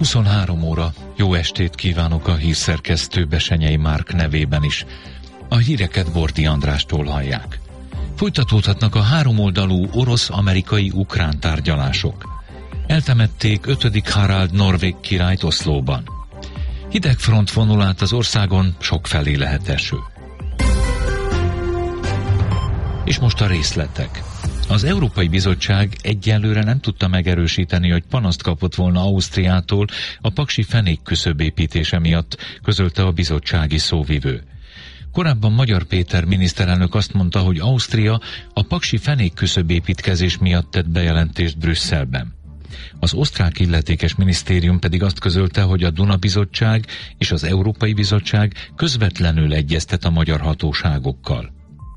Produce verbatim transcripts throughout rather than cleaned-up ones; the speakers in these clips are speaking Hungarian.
huszonhárom óra. Jó estét kívánok a hírszerkesztő Besenyei Márk nevében is. A híreket Bordi Andrástól hallják. Folytatódhatnak a háromoldalú orosz-amerikai-ukrán tárgyalások. Eltemették ötödik Harald norvég királyt Oszlóban. Hideg front vonul át az országon, sokfelé lehet eső. És most a részletek. Az Európai Bizottság egyelőre nem tudta megerősíteni, hogy panaszt kapott volna Ausztriától a paksi fenék küszöbépítése miatt, közölte a bizottsági szóvivő. Korábban Magyar Péter miniszterelnök azt mondta, hogy Ausztria a paksi fenék küszöbépítkezés miatt tett bejelentést Brüsszelben. Az osztrák illetékes minisztérium pedig azt közölte, hogy a Duna Bizottság és az Európai Bizottság közvetlenül egyeztet a magyar hatóságokkal.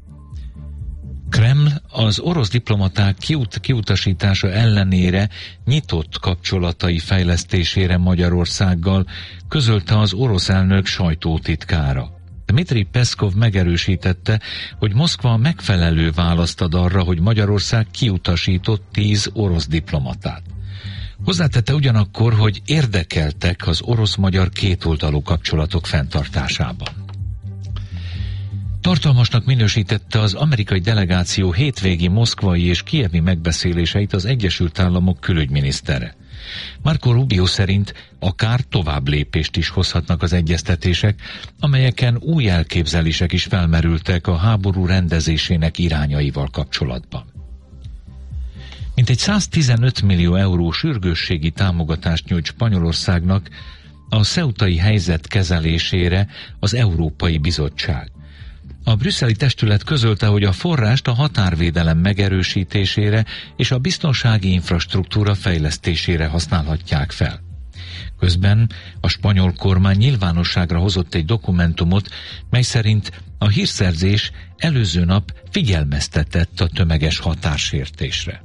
Kreml az orosz diplomaták kiut- kiutasítása ellenére nyitott kapcsolatai fejlesztésére Magyarországgal közölte az orosz elnök sajtótitkára. Dmitri Peszkov megerősítette, hogy Moszkva megfelelő választ ad arra, hogy Magyarország kiutasított tíz orosz diplomatát. Hozzátette ugyanakkor, hogy érdekeltek az orosz-magyar kétoldalú kapcsolatok fenntartásában. Tartalmasnak minősítette az amerikai delegáció hétvégi moszkvai és kijevi megbeszéléseit az Egyesült Államok külügyminisztere. Marco Rubio szerint akár tovább lépést is hozhatnak az egyeztetések, amelyeken új elképzelések is felmerültek a háború rendezésének irányaival kapcsolatban. Mintegy száztizenöt millió euró sürgősségi támogatást nyújt Spanyolországnak a ceutai helyzet kezelésére az Európai Bizottság. A brüsszeli testület közölte, hogy a forrást a határvédelem megerősítésére és a biztonsági infrastruktúra fejlesztésére használhatják fel. Közben a spanyol kormány nyilvánosságra hozott egy dokumentumot, mely szerint a hírszerzés előző nap figyelmeztetett a tömeges határsértésre.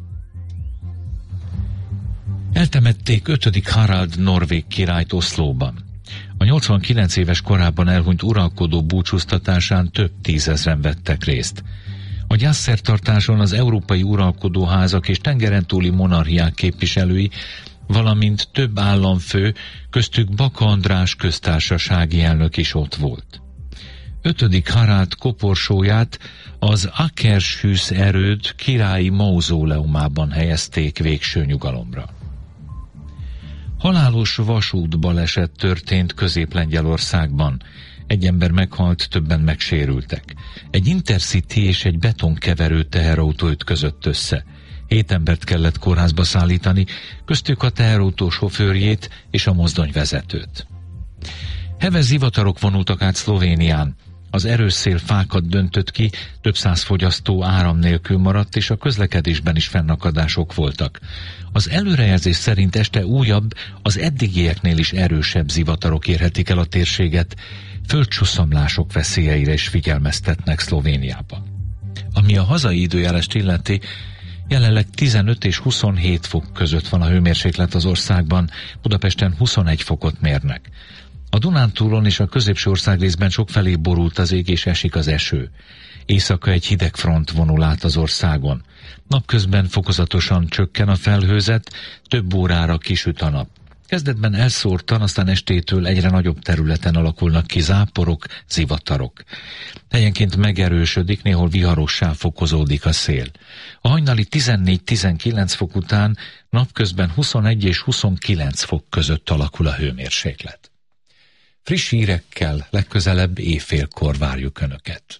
Eltemették ötödik Harald norvég királyt Oszlóban. A nyolcvankilenc éves korában elhunyt uralkodó búcsúztatásán több tízezren vettek részt. A gyászszertartáson az európai uralkodóházak és tengeren túli monarchiák képviselői, valamint több államfő, köztük Baka András köztársasági elnök is ott volt. Ötödik Harald koporsóját az Akershus erőd királyi mauzóleumában helyezték végső nyugalomra. Halálos vasútbaleset történt Közép-Lengyelországban. Egy ember meghalt, többen megsérültek. Egy Intercity és egy betonkeverő teherautó ütközött össze. Hét embert kellett kórházba szállítani, köztük a teherautó sofőrjét és a mozdonyvezetőt. Heves zivatarok vonultak át Szlovénián. Az erős szél fákat döntött ki, több száz fogyasztó áram nélkül maradt, és a közlekedésben is fennakadások voltak. Az előrejelzés szerint este újabb, az eddigieknél is erősebb zivatarok érhetik el a térséget, földcsuszamlások veszélyeire is figyelmeztetnek Szlovéniában. Ami a hazai időjárást illeti, jelenleg tizenöt és huszonhét fok között van a hőmérséklet az országban, Budapesten huszonegy fokot mérnek. A Dunántúlon és a középső országrészben sokfelé borult az ég és esik az eső. Éjszaka egy hideg front vonul át az országon. Napközben fokozatosan csökken a felhőzet, több órára kisüt a nap. Kezdetben elszórtan, aztán estétől egyre nagyobb területen alakulnak ki záporok, zivatarok. Helyenként megerősödik, néhol viharossá fokozódik a szél. A hajnali tizennégy-tizenkilenc fok után napközben huszonegy és huszonkilenc fok között alakul a hőmérséklet. Friss hírekkel legközelebb éjfélkor várjuk Önöket.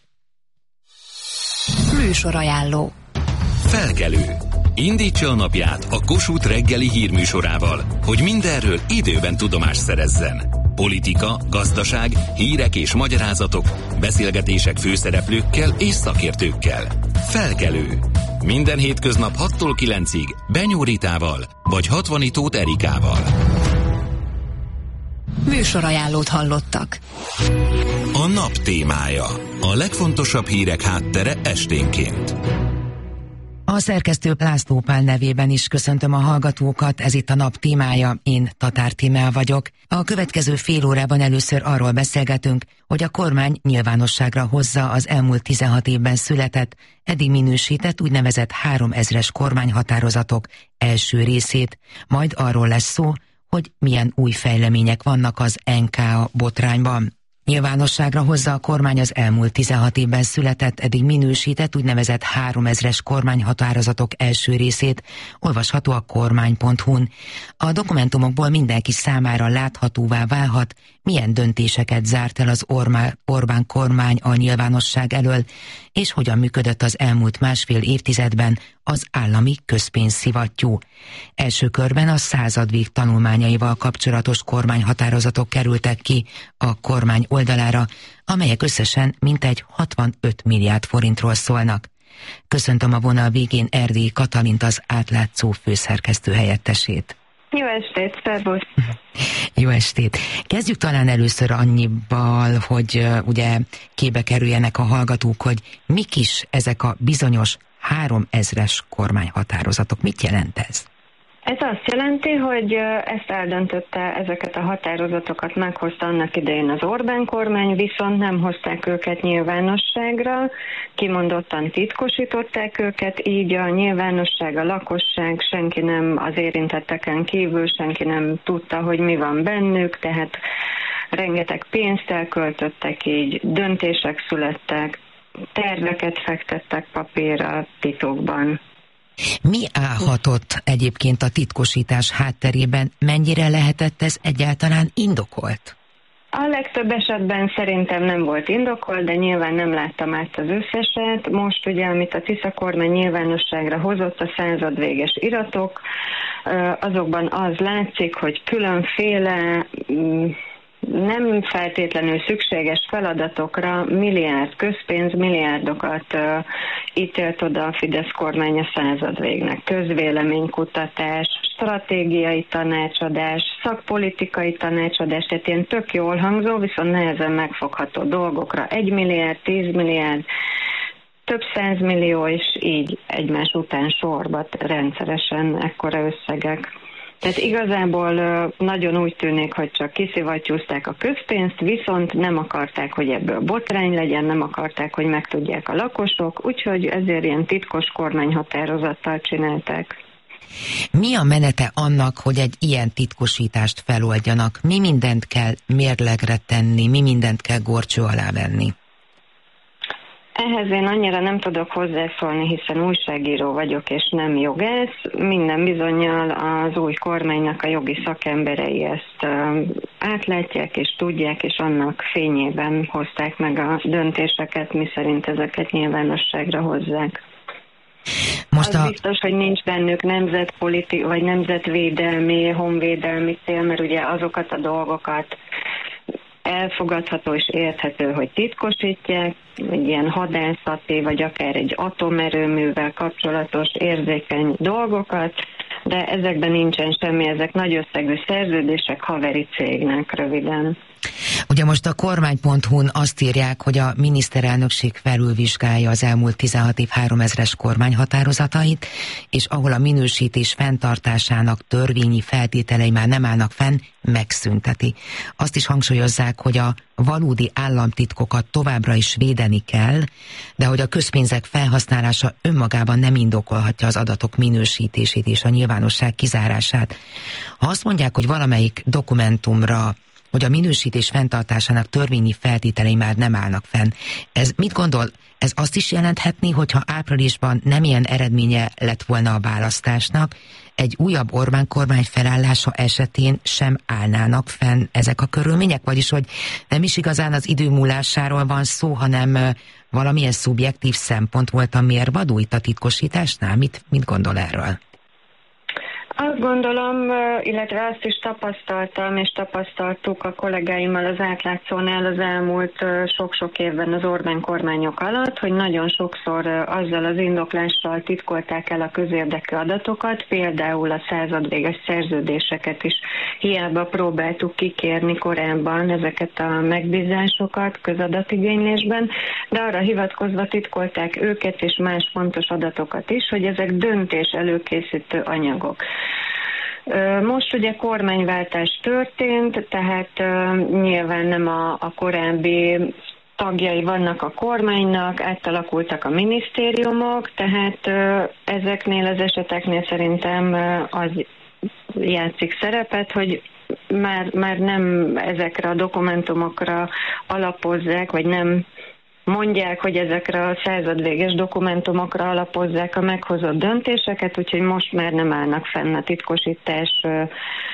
Műsorajánló. Felkelő. Indítsa a napját a Kossuth reggeli hírműsorával, hogy mindenről időben tudomást szerezzen. Politika, gazdaság, hírek és magyarázatok, beszélgetések főszereplőkkel és szakértőkkel. Felkelő. Minden hétköznap hattól kilencig Benyó Ritával vagy Hatvani Tóth Erikával. Műsorajánlót hallottak. A nap témája. A legfontosabb hírek háttere esténként. A szerkesztő László Pál nevében is köszöntöm a hallgatókat, ez itt a nap témája, én Tatár Tímea vagyok. A következő fél órában először arról beszélgetünk, hogy a kormány nyilvánosságra hozza az elmúlt tizenhat évben született, eddig minősített úgynevezett háromezres kormányhatározatok első részét, majd arról lesz szó, hogy milyen új fejlemények vannak az en ká á botrányban. Nyilvánosságra hozza a kormány az elmúlt tizenhat évben született, eddig minősített úgynevezett háromezres kormányhatározatok első részét, olvasható a kormány pont hu-n. A dokumentumokból mindenki számára láthatóvá válhat, milyen döntéseket zárt el az Orbán kormány a nyilvánosság elől, és hogyan működött az elmúlt másfél évtizedben az állami közpénzszivattyú. Első körben a századvég tanulmányaival kapcsolatos kormányhatározatok kerültek ki a kormány oldalára, amelyek összesen mintegy hatvanöt milliárd forintról szólnak. Köszöntöm a vonal végén Erdélyi Katalint, az Átlátszó főszerkesztő helyettesét. Jó estét, szervusz! Jó estét! Kezdjük talán először annyival, hogy uh, ugye képbe kerüljenek a hallgatók, hogy mik is ezek a bizonyos háromezres kormányhatározatok. Mit jelent ez? Ez azt jelenti, hogy ezt eldöntötte, ezeket a határozatokat meghozta annak idején az Orbán kormány, viszont nem hozták őket nyilvánosságra, kimondottan titkosították őket, így a nyilvánosság, a lakosság, senki nem, az érintetteken kívül senki nem tudta, hogy mi van bennük, tehát rengeteg pénzt elköltöttek, így döntések születtek, terveket fektettek papírra titokban. Mi állhatott egyébként a titkosítás hátterében? Mennyire lehetett ez egyáltalán indokolt? A legtöbb esetben szerintem nem volt indokolt, de nyilván nem láttam át az összeset. Most ugye, amit a Tisza kormány nyilvánosságra hozott, a századvéges iratok, azokban az látszik, hogy különféle nem feltétlenül szükséges feladatokra milliárd közpénz, milliárdokat uh, ítélt oda a Fidesz kormány a századvégnek. Közvéleménykutatás, stratégiai tanácsadás, szakpolitikai tanácsadás, tehát ilyen tök jól hangzó, viszont nehezen megfogható dolgokra. Egy milliárd, tíz milliárd, több százmillió, és így egymás után sorba rendszeresen ekkora összegek. Tehát igazából nagyon úgy tűnik, hogy csak kiszivattyúzták a közpénzt, viszont nem akarták, hogy ebből botrány legyen, nem akarták, hogy megtudják a lakosok, úgyhogy ezért ilyen titkos kormányhatározattal csinálták. Mi a menete annak, hogy egy ilyen titkosítást feloldjanak? Mi mindent kell mérlegre tenni, mi mindent kell górcső alá venni? Ehhez én annyira nem tudok hozzászólni, hiszen újságíró vagyok és nem jogász. Minden bizonnyal az új kormánynak a jogi szakemberei ezt átlátják és tudják, és annak fényében hozták meg a döntéseket, miszerint ezeket nyilvánosságra hozzák. Most az a... biztos, hogy nincs bennük nemzetpoliti vagy nemzetvédelmi, honvédelmi cél, mert ugye azokat a dolgokat elfogadható és érthető, hogy titkosítják, egy ilyen hadászati, vagy akár egy atomerőművel kapcsolatos érzékeny dolgokat, de ezekben nincsen semmi, ezek nagy összegű szerződések haveri cégnek röviden. Ugye most a kormány pont hu-n azt írják, hogy a miniszterelnökség felülvizsgálja az elmúlt tizenhat év háromezres kormányhatározatait, és ahol a minősítés fenntartásának törvényi feltételei már nem állnak fenn, megszünteti. Azt is hangsúlyozzák, hogy a valódi államtitkokat továbbra is védeni kell, de hogy a közpénzek felhasználása önmagában nem indokolhatja az adatok minősítését és a nyilvánosság kizárását. Ha azt mondják, hogy valamelyik dokumentumra, hogy a minősítés fenntartásának törvényi feltételei már nem állnak fenn. Ez mit gondol? Ez azt is jelenthetné, hogyha áprilisban nem ilyen eredménye lett volna a választásnak, egy újabb Orbán kormány felállása esetén sem állnának fenn ezek a körülmények? Vagyis, hogy nem is igazán az idő múlásáról van szó, hanem valamilyen szubjektív szempont volt a mérvadó itt a titkosításnál? Mit, mit gondol erről? Azt gondolom, illetve azt is tapasztaltam, és tapasztaltuk a kollégáimmal az Átlátszónál az elmúlt sok-sok évben az Orbán kormányok alatt, hogy nagyon sokszor azzal az indoklással titkolták el a közérdekű adatokat, például a századvéges szerződéseket is hiába próbáltuk kikérni korábban ezeket a megbízásokat közadatigénylésben, de arra hivatkozva titkolták őket és más fontos adatokat is, hogy ezek döntés előkészítő anyagok. Most ugye kormányváltás történt, tehát uh, nyilván nem a, a korábbi tagjai vannak a kormánynak, átalakultak a minisztériumok, tehát uh, ezeknél az eseteknél szerintem uh, az játszik szerepet, hogy már, már nem ezekre a dokumentumokra alapozzák, vagy nem mondják, hogy ezekre a századvéges dokumentumokra alapozzák a meghozott döntéseket, úgyhogy most már nem állnak fenn a titkosítás ö,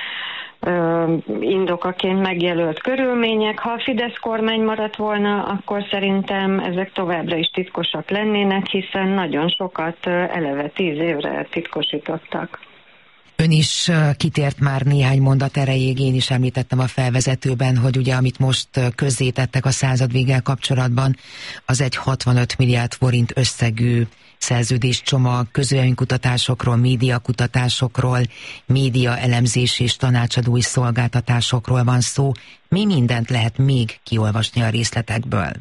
ö, indokaként megjelölt körülmények. Ha a Fidesz kormány maradt volna, akkor szerintem ezek továbbra is titkosak lennének, hiszen nagyon sokat eleve tíz évre titkosítottak. Ön is kitért már néhány mondat erejéig, én is említettem a felvezetőben, hogy ugye amit most közzétettek a századvéggel kapcsolatban, az egy hatvanöt milliárd forint összegű szerződéscsomag, közvéleménykutatásokról, médiakutatásokról, média elemzés és tanácsadói szolgáltatásokról van szó. Mi mindent lehet még kiolvasni a részletekből?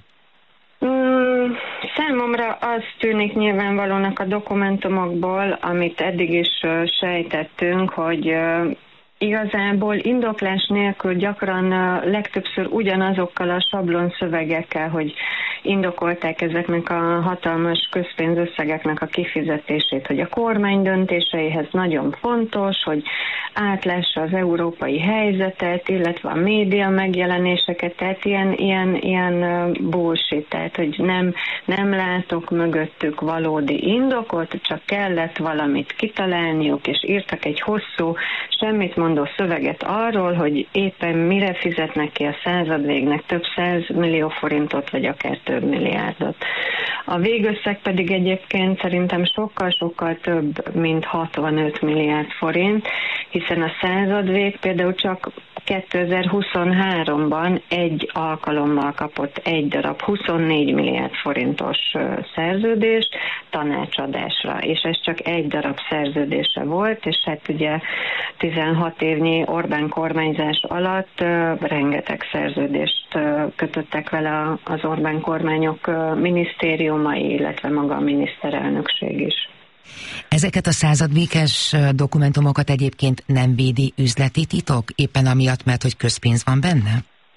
Mm, számomra az tűnik nyilvánvalónak a dokumentumokból, amit eddig is uh, sejtettünk, hogy uh, igazából indoklás nélkül gyakran uh, legtöbbször ugyanazokkal a sablon szövegekkel, hogy indokolták ezeknek a hatalmas közpénzösszegeknek a kifizetését, hogy a kormány döntéseihez nagyon fontos, hogy átlássa az európai helyzetet, illetve a média megjelenéseket, tehát ilyen, ilyen, ilyen bullshit, tehát hogy nem, nem látok mögöttük valódi indokot, csak kellett valamit kitalálniuk, és írtak egy hosszú, semmit mondó szöveget arról, hogy éppen mire fizetnek ki a századvégnek több száz millió forintot, vagy akár több milliárdot. A végösszeg pedig egyébként szerintem sokkal-sokkal több, mint hatvanöt milliárd forint, hiszen a századvég például csak kétezer-huszonháromban egy alkalommal kapott egy darab huszonnégy milliárd forintos szerződést tanácsadásra, és ez csak egy darab szerződése volt, és hát ugye tizenhat évnyi Orbán kormányzás alatt rengeteg szerződést kötöttek vele az Orbán kormányok minisztériumai, illetve maga a miniszterelnökség is. Ezeket a századvéges dokumentumokat egyébként nem védi üzleti titok, éppen amiatt, mert hogy közpénz van benne?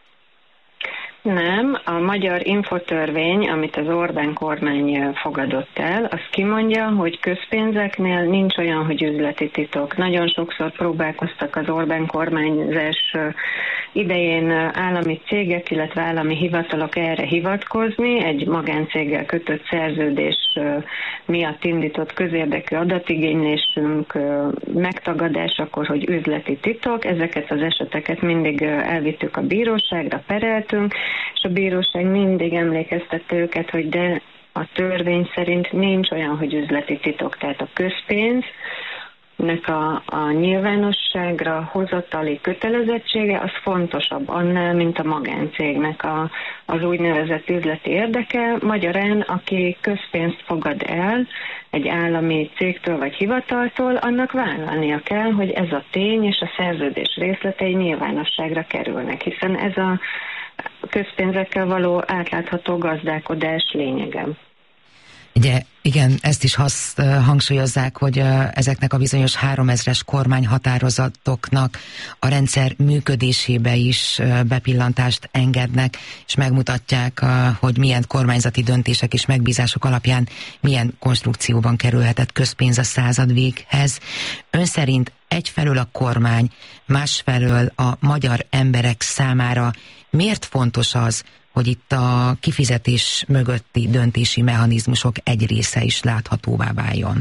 Nem, a magyar infotörvény, amit az Orbán kormány fogadott el, az kimondja, hogy közpénzeknél nincs olyan, hogy üzleti titok. Nagyon sokszor próbálkoztak az Orbán kormányzás idején állami cégek, illetve állami hivatalok erre hivatkozni, egy magáncéggel kötött szerződés miatt indított közérdekű adatigénylésünk megtagadásakor, hogy üzleti titok. Ezeket az eseteket mindig elvittük a bíróságra, pereltünk, és a bíróság mindig emlékeztette őket, hogy de a törvény szerint nincs olyan, hogy üzleti titok, tehát a közpénz, nek a, a nyilvánosságra hozatali kötelezettsége az fontosabb annál, mint a magáncégnek a, az úgynevezett üzleti érdeke. Magyarán, aki közpénzt fogad el egy állami cégtől vagy hivataltól, annak vállalnia kell, hogy ez a tény és a szerződés részletei nyilvánosságra kerülnek, hiszen ez a közpénzekkel való átlátható gazdálkodás lényege. Ugye, igen, ezt is hasz, hangsúlyozzák, hogy ezeknek a bizonyos háromezres kormányhatározatoknak a rendszer működésébe is bepillantást engednek, és megmutatják, hogy milyen kormányzati döntések és megbízások alapján milyen konstrukcióban kerülhetett közpénz a századvéghez. Ön szerint egyfelől a kormány, másfelől a magyar emberek számára miért fontos az, hogy itt a kifizetés mögötti döntési mechanizmusok egy része is láthatóvá váljon?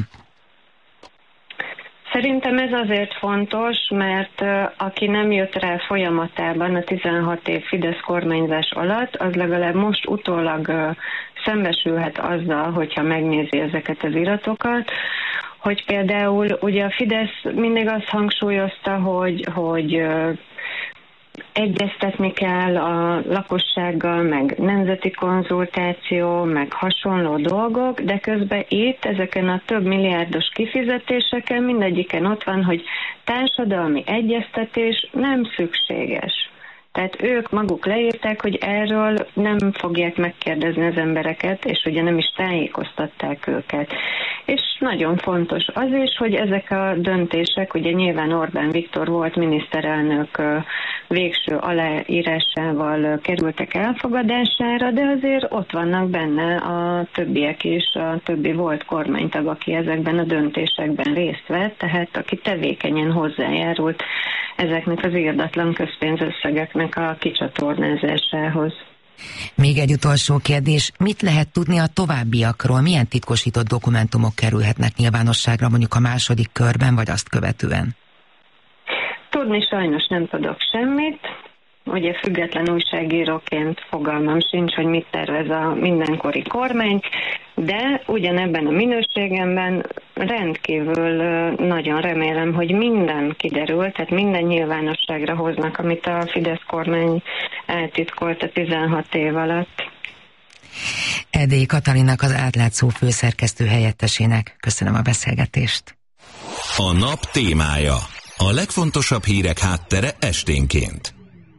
Szerintem ez azért fontos, mert aki nem jött rá folyamatában a tizenhat év Fidesz kormányzás alatt, az legalább most utólag szembesülhet azzal, hogyha megnézi ezeket az iratokat, hogy például ugye a Fidesz mindig azt hangsúlyozta, hogy, hogy egyeztetni kell a lakossággal, meg nemzeti konzultáció, meg hasonló dolgok, de közben itt ezeken a több milliárdos kifizetéseken mindegyiken ott van, hogy társadalmi egyeztetés nem szükséges. Tehát ők maguk leírták, hogy erről nem fogják megkérdezni az embereket, és ugye nem is tájékoztatták őket. És nagyon fontos az is, hogy ezek a döntések, ugye nyilván Orbán Viktor volt miniszterelnök végső aláírásával kerültek elfogadására, de azért ott vannak benne a többiek is, a többi volt kormánytag, aki ezekben a döntésekben részt vett, tehát aki tevékenyen hozzájárult ezeknek az irdatlan közpénzösszegeknek a kicsatornázásához. Még egy utolsó kérdés, mit lehet tudni a továbbiakról? Milyen titkosított dokumentumok kerülhetnek nyilvánosságra mondjuk a második körben, vagy azt követően? Tudni sajnos nem tudok semmit. Ugye független újságíróként fogalmam sincs, hogy mit tervez a mindenkori kormány, de ugyanebben a minőségemben rendkívül nagyon remélem, hogy minden kiderül, tehát minden nyilvánosságra hoznak, amit a Fidesz kormány eltitkolt a tizenhat év alatt. Erdélyi Katalinnak, az átlátszó főszerkesztő helyettesének köszönöm a beszélgetést. A nap témája. A legfontosabb hírek háttere esténként.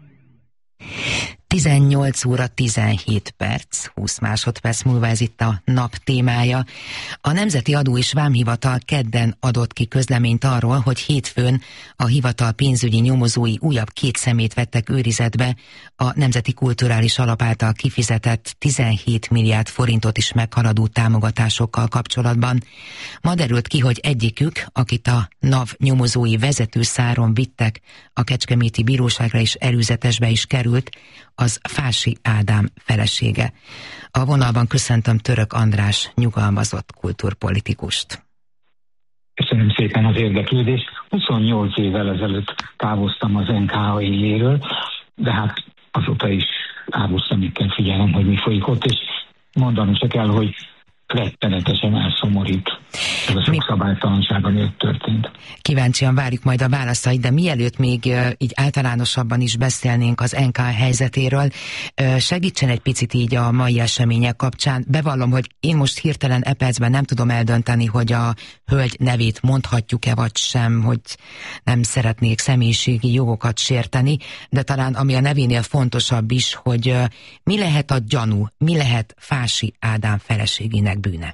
tizennyolc óra tizenhét perc, húsz másodperc múlva ez itt a nap témája. A Nemzeti Adó és Vámhivatal kedden adott ki közleményt arról, hogy hétfőn a hivatal pénzügyi nyomozói újabb két szemét vettek őrizetbe a Nemzeti Kulturális Alap által kifizetett tizenhét milliárd forintot is meghaladó támogatásokkal kapcsolatban. Ma derült ki, hogy egyikük, akit a NAV nyomozói vezetőszáron vittek, a kecskeméti bíróságra is előzetesbe is került, az Fási Ádám felesége. A vonalban köszöntöm Török András nyugalmazott kultúrpolitikust. Köszönöm szépen az érdeklődést. huszonnyolc évvel ezelőtt távoztam az en ká á éléről, de hát azóta is árvusztamikkel figyelem, hogy mi folyik ott, és mondanom se kell, hogy rettenetesen elszomorít ez a sok szabálytalanság, ami ott történt. Kíváncsian várjuk majd a válaszait, de mielőtt még uh, így általánosabban is beszélnénk az en ká helyzetéről, uh, segítsen egy picit így a mai események kapcsán. Bevallom, hogy én most hirtelen e percben nem tudom eldönteni, hogy a hölgy nevét mondhatjuk-e vagy sem, hogy nem szeretnék személyiségi jogokat sérteni, de talán ami a nevénél fontosabb is, hogy uh, mi lehet a gyanú, mi lehet Fási Ádám feleségének bűne?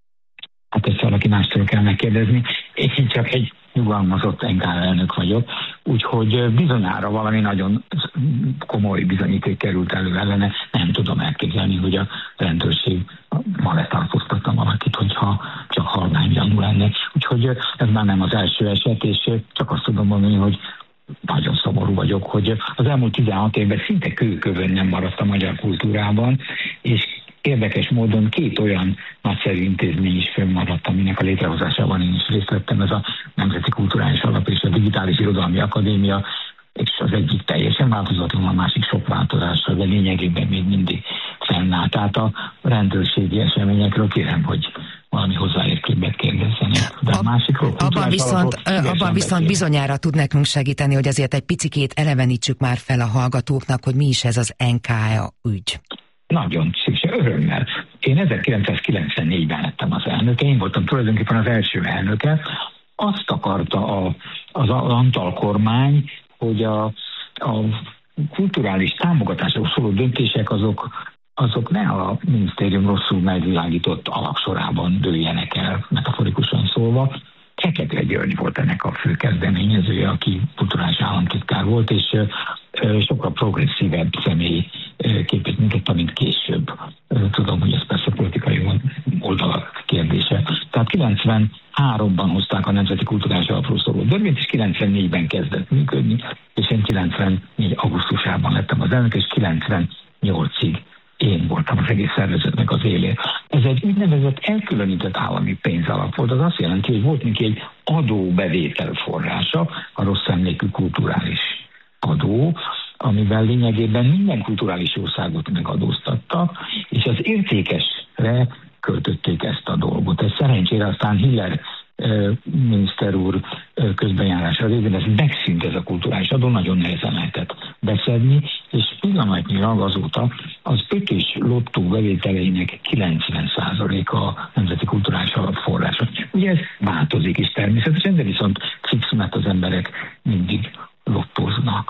Hát ezt valaki mástól kell megkérdezni. Én csak egy nyugalmazott en ká elnök vagyok, úgyhogy bizonyára valami nagyon komoly bizonyíték került elő ellene. Nem tudom elképzelni, hogy a rendőrség ma letartóztatta valakit, hogyha csak halvány gyanú lenne. Úgyhogy ez már nem az első eset, és csak azt tudom mondani, hogy nagyon szomorú vagyok, hogy az elmúlt tizenhat évben szinte kőkövön nem maradt a magyar kultúrában, és érdekes módon két olyan nagyszerű intézmény is fönnmaradt, aminek a létrehozásában én is részt vettem, ez a Nemzeti Kulturális Alap és a Digitális Irodalmi Akadémia, és az egyik teljesen változatlan, a másik sok változással, de lényegében még mindig fennáll. Tehát a rendőrségi eseményekről kérem, hogy valami hozzáértőbbet kérdezzenek. De a másikról... Abban viszont, abban viszont bizonyára tud nekünk segíteni, hogy azért egy picikét elevenítsük már fel a hallgatóknak, hogy mi is ez az en ká á ügy. Nagyon szükség, örömmel. Én ezerkilencszázkilencvennégyben lettem az elnöke, én voltam tulajdonképpen az első elnöke. Azt akarta a, az Antal kormány, hogy a, a kulturális támogatások szóló döntések azok, azok ne a minisztérium rosszul megvilágított alapsorában dőljenek el, metaforikusan szólva. Fekete György volt ennek a fő kezdeményezője, aki kulturális államtitkár volt, és sokkal progresszívebb személy képét mutatta, mint később. Tudom, hogy ez persze politikai oldalak kérdése. Tehát kilencvenháromban hozták a Nemzeti Kulturális Alapról szóló döntést, és kilencvennégyben kezdett működni, és én kilencvennégy augusztusában lettem az elnök, és kilencvennyolcig én voltam az egész szervezetnek az élén. Ez egy úgynevezett elkülönített állami pénzalap volt, az azt jelenti, hogy volt neki egy adóbevétel forrása, a rossz emlékű kulturális adó, amivel lényegében minden kulturális országot megadóztattak, és az értékesre költötték ezt a dolgot. Ez szerencsére aztán Hiller miniszter úr közbenjárása révén ez megszűnt, ez a kulturális adó, nagyon nehezen lehetett beszedni, és pillanatnyilag azóta az ötös lottó bevételeinek kilencven százaléka a Nemzeti Kulturális Alap forrása. Ugye ez változik is természetesen, de viszont fix, mert az emberek mindig lottóznak.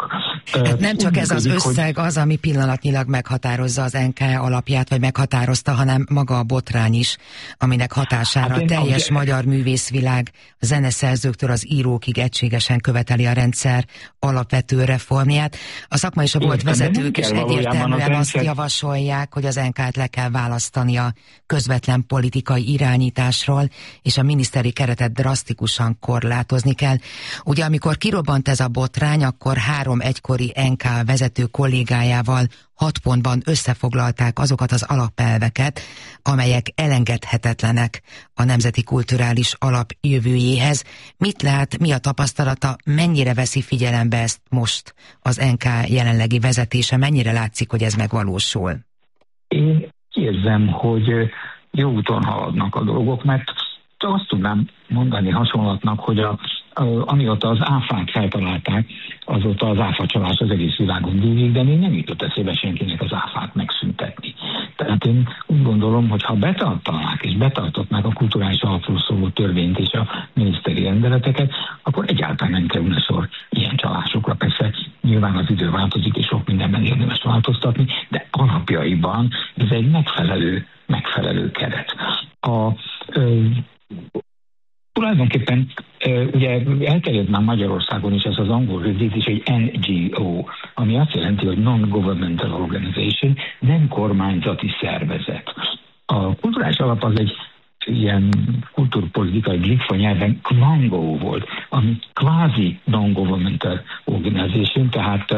Hát nem csak ez az összeg az, ami pillanatnyilag meghatározza az en ká alapját, vagy meghatározta, hanem maga a botrány is, aminek hatására hát a teljes én, magyar művészvilág, a zeneszerzőktől az írókig egységesen követeli a rendszer alapvető reformját. A szakma és a volt vezetők is egyértelműen az azt javasolják, hogy az en kát le kell választani a közvetlen politikai irányításról, és a miniszteri keretet drasztikusan korlátozni kell. Ugye amikor kirobbant ez a botrány, akkor három egykori en ká vezető kollégájával hat pontban összefoglalták azokat az alapelveket, amelyek elengedhetetlenek a nemzeti kulturális alap jövőjéhez. Mit lát, mi a tapasztalata, mennyire veszi figyelembe ezt most az en ká jelenlegi vezetése, mennyire látszik, hogy ez megvalósul? Én érzem, hogy jó úton haladnak a dolgok, mert azt tudnám mondani hasonlatnak, hogy a, a, amióta az áfát feltalálták, azóta az áfacsalás az egész világon bűnik, de még nem jutott eszébe senkinek az áfát megszüntetni. Tehát én úgy gondolom, hogy ha betartanák és betartatnák a kulturális alapról szóló törvényt és a miniszteri rendeleteket, akkor egyáltalán nem kerülne sor ilyen csalásokra. Persze nyilván az idő változik, és sok mindenben érdemes változtatni, de alapjaiban ez egy megfelelő, megfelelő keret. A ö, Tulajdonképpen ugye elterjedt már Magyarországon is ez az angol rövidítés, egy en gé o, ami azt jelenti, hogy Non-Governmental Organization, nem kormányzati szervezet. A kulturális alap az egy ilyen kultúrpolitikai glikfa nyelven kvangó volt, ami kvázi non-governmental organization, tehát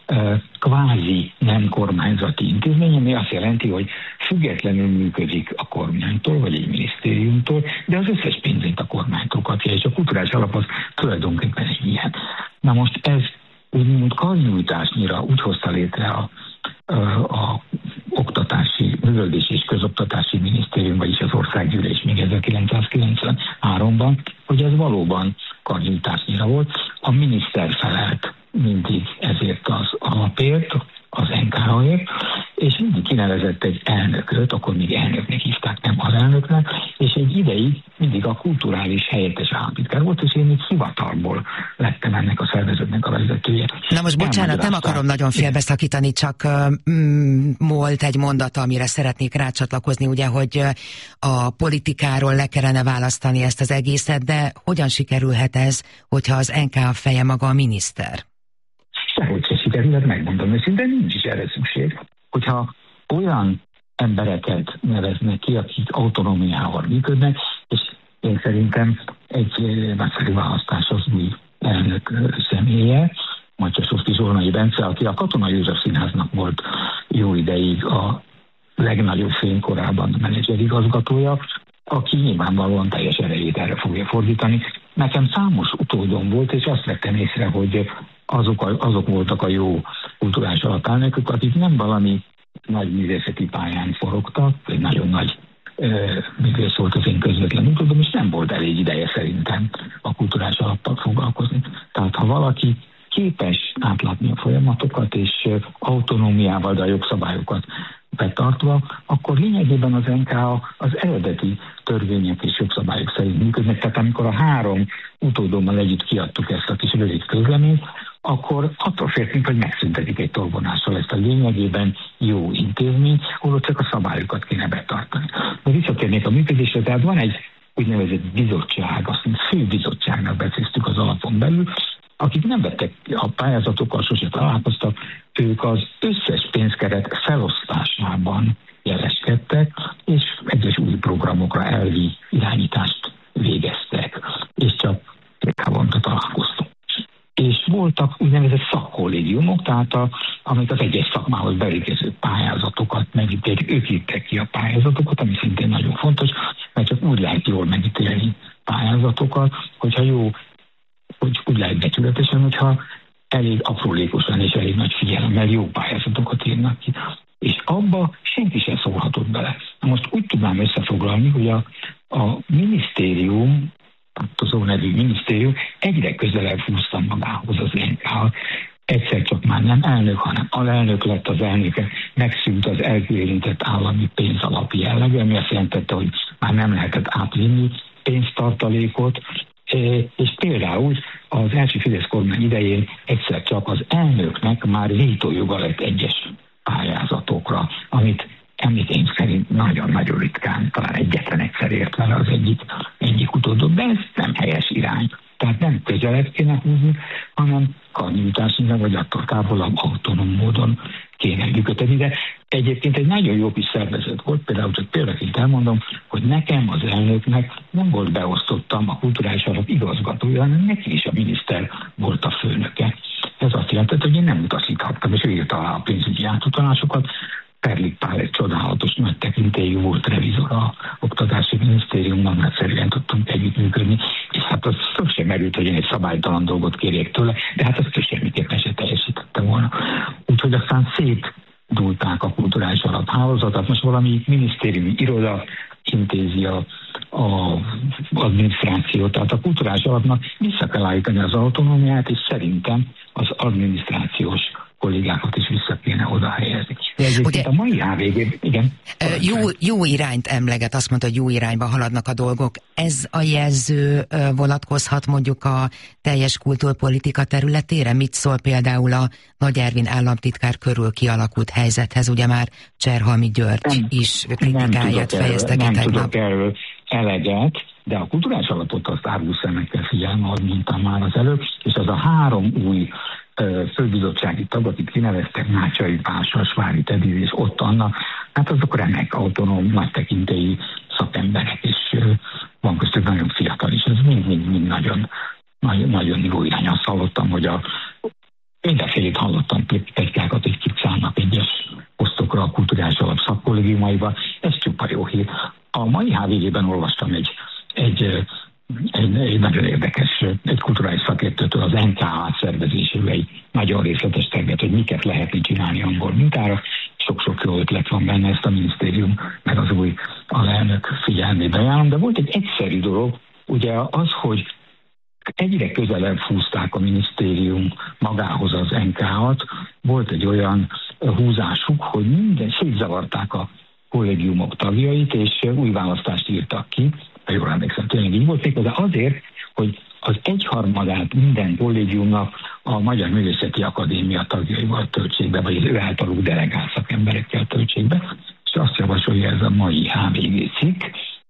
kvázi nem kormányzati intézmény, ami azt jelenti, hogy függetlenül működik a kormánytól, vagy egy minisztériumtól, de az összes pénzét a kormánytól kapja, és a kulturális alap az tulajdonképpen egy ilyen. Na most ez úgymond karnyújtásnyira úgy hozta létre a, a, a oktatási, művelődési és közoktatási minisztérium, vagyis az országgyűlés még ezerkilencszázkilencvenháromban, hogy ez valóban karnyújtásnyira volt. A miniszter felelt mindig ezért az alapért, az en ká-ért, és mindig kinevezett egy elnököt, akkor még elnöknek hívták, nem alelnöknek, és egy ideig mindig a kulturális helyettes államtitkár volt, és én így hivatalból lettem ennek a szervezetnek a vezetője. Na most bocsánat, nem akarom nagyon félbeszakítani, csak mm, volt egy mondat, amire szeretnék rácsatlakozni, ugye, hogy a politikáról le kellene választani ezt az egészet, de hogyan sikerülhet ez, hogyha az en ká feje maga a miniszter? Sehogy se sikerült, megmondom őszintén, de nincs is erre szükség. Hogyha olyan embereket neveznek ki, akik autonómiával működnek, és én szerintem egy nagyszerű választás az új elnök személye, Matyasovszky Zsolnai Bence, aki a Katona József Színháznak volt jó ideig a legnagyobb fénykorában menedzserigazgatója, aki nyilvánvalóan teljes erejét erre fogja fordítani. Nekem számos utódom volt, és azt vettem észre, hogy azok, a, azok voltak a jó kulturális alapelnökök, akik nem valami nagy művészeti pályán forogtak, vagy nagyon nagy ö, művész volt az én közvetlen utódom, és nem volt elég ideje szerintem a kulturális alappal foglalkozni. Tehát ha valaki képes átlátni a folyamatokat, és autonómiával, de a jogszabályokat betartva, akkor lényegében az en ká az eredeti törvények és jogszabályok szerint működnek. Tehát amikor a három utódommal együtt kiadtuk ezt a kis rövid közleményt, akkor attól féltünk, hogy megszüntetik egy tolvonással ezt a lényegében jó intézményt, ahol csak a szabályokat kéne betartani. De visszatérnék a működésre, tehát van egy úgynevezett bizottság, azt mondjuk főbizottságnak becéztük az alapon belül, akik nem vettek a pályázatokkal, sose találkoztak, ők az összes pénzkeret felosztásában jeleskedtek, és egyes új programokra elvi irányítást végeztek, és csak havonta találkoztunk. És voltak úgynevezett szakkollégiumok, tehát a, amik az egyes szakmához beérkező pályázatokat megítélik, ők írták ki a pályázatokat, ami szintén nagyon fontos, mert csak úgy lehet jól megítélni pályázatokat, hogyha jó, hogy úgy lehet becsületesen, hogyha elég aprólékosan és elég nagy figyelemmel jó pályázatokat írnak ki. És abba senki sem szólhatott bele. Most úgy tudnám összefoglalni, hogy a, a minisztérium, az ó nevű minisztérium egyre közelebb húzta magához az en ká. Egyszer csak már nem elnök, hanem alelnök lett az elnöke, megszűnt az elkülönített állami pénzalapi jellegű, ami azt jelentette, hogy már nem lehetett átvinni pénztartalékot, és például az első Fidesz kormány idején egyszer csak az elnöknek már vétójoga lett egyes pályázatokra, amit emlékeim szerint nagyon-nagyon ritkán, talán egyetlen egyszer ért vele az egyik, egyik utódok, de ez nem helyes irány. Tehát nem közelebb kéne húzni, hanem karnyújtásnak, vagy attól távolabb autonóm módon kéne működni. De egyébként egy nagyon jó kis szervezet volt, például csak példaként elmondom, hogy nekem az elnöknek nem volt beosztottam a kulturális alap igazgatója, hanem neki is a miniszter volt a főnöke. Ez azt jelentett, hogy én nem utasíthattam, és ő írta alá a pénzügyi átutalásokat. Perlik Pál egy csodálatos nagy tekintélyű volt revizor a Oktatási Minisztériumban, nagyszerűen tudtunk együttműködni, és hát az sosem merült, hogy én egy szabálytalan dolgot kérjek tőle, de hát azt semmiképpen se teljesítette volna. Úgyhogy aztán szétdúlták a kulturális alaphálózatot, most valami minisztériumi iroda intézi a, a adminisztrációt, tehát a kulturális alapnak vissza kell állítani az autonómiát, és szerintem az adminisztrációs kollégákat is vissza kéne oda helyezni. Ugye, a mai há vé gé, igen. Jó, jó irányt emleget, azt mondta, hogy jó irányba haladnak a dolgok. Ez a jelző vonatkozhat mondjuk a teljes kultúrpolitika területére? Mit szól például a Nagy Ervin államtitkár körül kialakult helyzethez? Ugye már Cserhalmi György nem, is kritikáját fejezte ki tegnap. Nem tudok erről eleget, de a kulturális alapot azt árgus szemekkel figyelme, ahogy mondtam már az előbb, és az a három új főbizottsági tag, akit kineveztek, Nácsai Pál, Sasvári Teddy és Ott Anna, hát azok remek, autonóm, nagy tekintélyű szakemberek, és van köztük nagyon fiatal is, ez mind-mind nagyon, nagyon, nagyon jó irány. Azt hallottam, hogy a mindenfélét hallottam pletykákat, hogy kik szállnak egyes posztokra a kulturális alap szakkollégiumaiba, ez csupa jó hír. A mai há vé gében olvastam egy, egy Egy, egy nagyon érdekes, egy kulturális szakértőtől az en ká átszervezésével egy nagyon részletes tervet, hogy miket lehetne csinálni angol mintára. Sok-sok jó ötlet van benne, ezt a minisztérium meg az új alelnök figyelmébe ajánlom, de volt egy egyszerű dolog, ugye az, hogy egyre közelebb húzták a minisztérium magához az en ká-at, volt egy olyan húzásuk, hogy minden szétzavarták a kollégiumok tagjait, és új választást írtak ki, ha jól emlékszem, tényleg így volt, de azért, hogy az egyharmadát minden kollégiumnak a Magyar Művészeti Akadémia tagjaival töltsék be, vagy az ő általuk delegált szakemberekkel töltsék be, és azt javasolja ez a mai há vé gé cikk,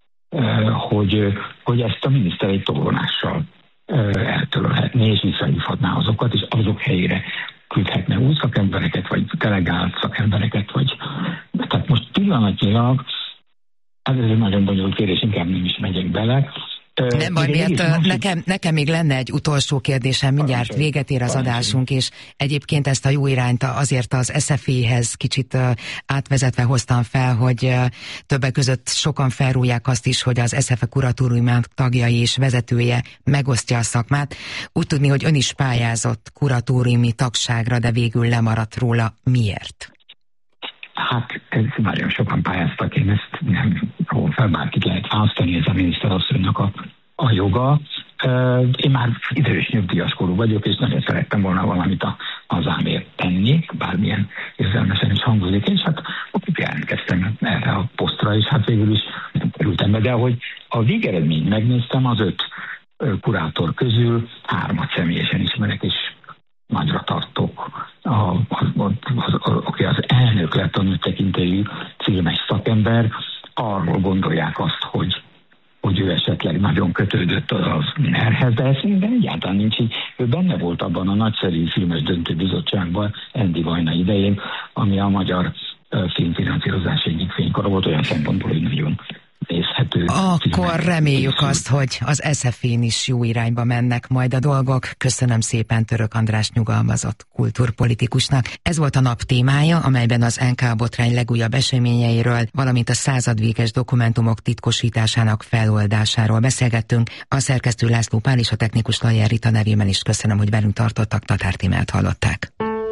hogy, hogy ezt a miniszter egy tolvonással eltörölhetné, és visszahívhatná azokat, és azok helyére küldhetne új szakembereket, vagy delegált szakembereket, vagy... Tehát most pillanatnyilag, ez egy nagyon bonyolult kérdés, inkább nem is megyek bele. Nem baj, miért nekem, nekem még lenne egy utolsó kérdésem, mindjárt véget ér az adásunk, és egyébként ezt a jó irányt azért az es ef é-hez kicsit átvezetve hoztam fel, hogy többek között sokan felrúlják azt is, hogy az es ef é kuratóriumának tagjai és vezetője megosztja a szakmát. Úgy tudni, hogy ön is pályázott kuratóriumi tagságra, de végül lemaradt róla. Miért? Hát ez nagyon sokan pályáztak, én ezt nem hol fel, bárkit lehet választani, ez a miniszterasszonynak a, a joga. Én már idős nyugdíjas korú vagyok, és nagyon szerettem volna valamit a hazámért tenni, bármilyen érzelmesen is hangzik, és hát akkor jelentkeztem erre a posztra, és hát végül is nem kerültem be, de ahogy a végeredményt megnéztem, az öt kurátor közül hármat személyesen ismerek, és nagyra tartok. A, az, az, az, aki az elnök lett, a nagy tekintélyű filmes szakember, arról gondolják azt, hogy, hogy ő esetleg nagyon kötődött az erhez, de ez minden egyáltalán nincs így. Ő benne volt abban a nagyszerű filmes döntőbizottságban Endi Vajna idején, ami a magyar filmfinanszírozás egyik fénykora volt, olyan szempontból, hogy nagyon nézhető. Akkor reméljük azt, hogy az es ef é-n is jó irányba mennek majd a dolgok. Köszönöm szépen Török András nyugalmazott kultúrpolitikusnak. Ez volt a nap témája, amelyben az en ká botrány legújabb eseményeiről, valamint a századvéges dokumentumok titkosításának feloldásáról beszélgettünk. A szerkesztő László Pál és a technikus Lajer Rita nevében is köszönöm, hogy velünk tartottak. Tatár Tímát hallották.